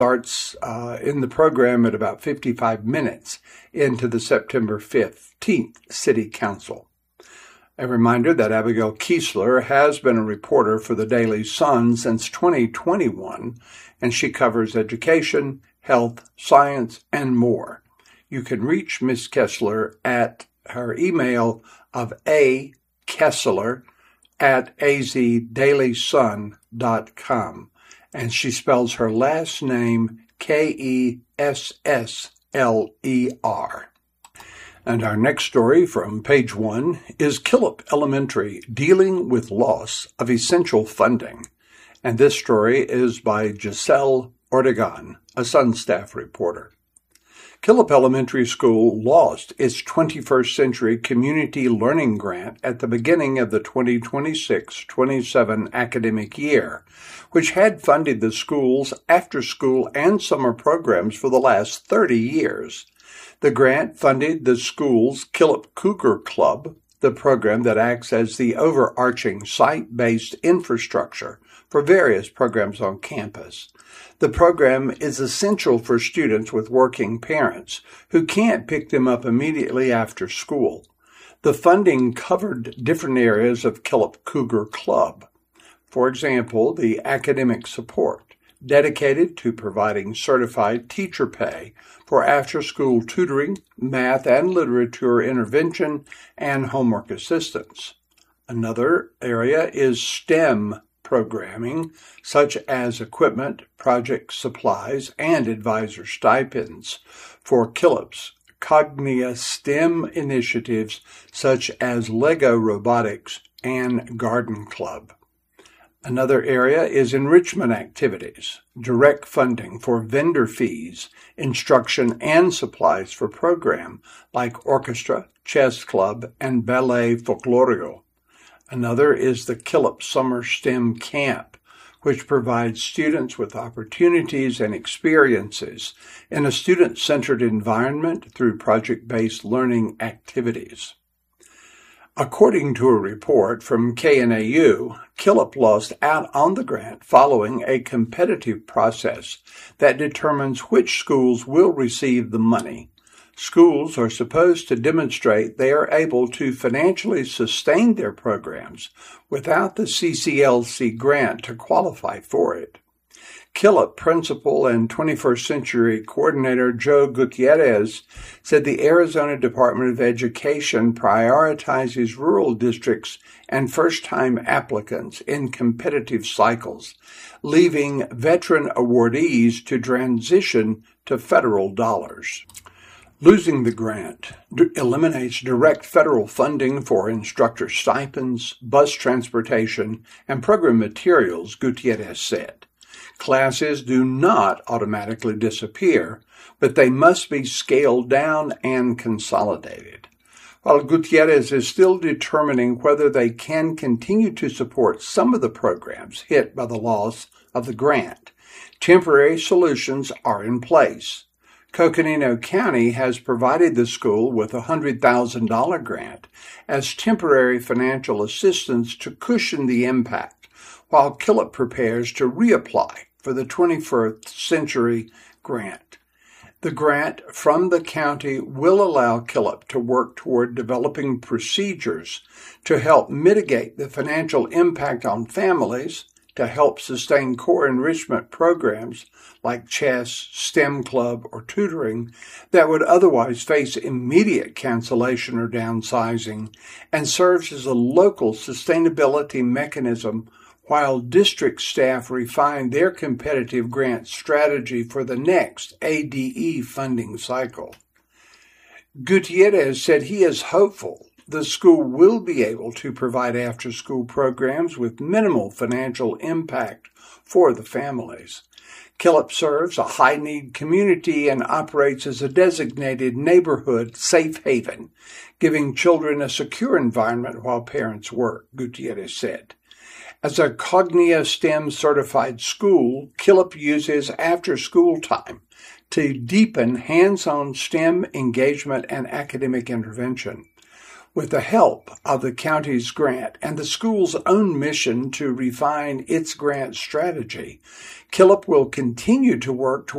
Starts in the program at about 55 minutes into the September 15th City Council. A reminder that Abigail Kiesler has been a reporter for the Daily Sun since 2021, and she covers education, health, science, and more. You can reach Ms. Kessler at her email of akessler@azdailysun.com. And she spells her last name Kessler. And our next story from page 1 is Killip Elementary dealing with loss of essential funding. And this story is by Giselle Ortegon, a Sun staff reporter. Killip Elementary School lost its 21st Century Community Learning Grant at the beginning of the 2026-27 academic year, which had funded the school's after-school and summer programs for the last 30 years. The grant funded the school's Killip Cougar Club, the program that acts as the overarching site-based infrastructure for various programs on campus. The program is essential for students with working parents who can't pick them up immediately after school. The funding covered different areas of Killip Cougar Club. For example, the academic support, dedicated to providing certified teacher pay for after-school tutoring, math and literature intervention, and homework assistance. Another area is STEM programming, such as equipment, project supplies, and advisor stipends for Killip's Cognia STEM initiatives such as Lego Robotics and Garden Club. Another area is enrichment activities, direct funding for vendor fees, instruction, and supplies for program like orchestra, chess club, and ballet folklorico. Another is the Killip Summer STEM Camp, which provides students with opportunities and experiences in a student-centered environment through project-based learning activities. According to a report from KNAU, Killip lost out on the grant following a competitive process that determines which schools will receive the money. Schools are supposed to demonstrate they are able to financially sustain their programs without the CCLC grant to qualify for it. Killip principal and 21st Century coordinator Joe Gutierrez said the Arizona Department of Education prioritizes rural districts and first-time applicants in competitive cycles, leaving veteran awardees to transition to federal dollars. Losing the grant eliminates direct federal funding for instructor stipends, bus transportation, and program materials, Gutierrez said. Classes do not automatically disappear, but they must be scaled down and consolidated. While Gutierrez is still determining whether they can continue to support some of the programs hit by the loss of the grant, temporary solutions are in place. Coconino County has provided the school with a $100,000 grant as temporary financial assistance to cushion the impact, while Killip prepares to reapply for the 21st Century grant. The grant from the county will allow Killip to work toward developing procedures to help mitigate the financial impact on families, to help sustain core enrichment programs like chess, STEM club, or tutoring that would otherwise face immediate cancellation or downsizing, and serves as a local sustainability mechanism while district staff refine their competitive grant strategy for the next ADE funding cycle. Gutierrez said he is hopeful the school will be able to provide after-school programs with minimal financial impact for the families. Killip serves a high-need community and operates as a designated neighborhood safe haven, giving children a secure environment while parents work, Gutierrez said. As a Cognia STEM certified school, Killip uses after-school time to deepen hands-on STEM engagement and academic intervention. With the help of the county's grant and the school's own mission to refine its grant strategy, Killip will continue to work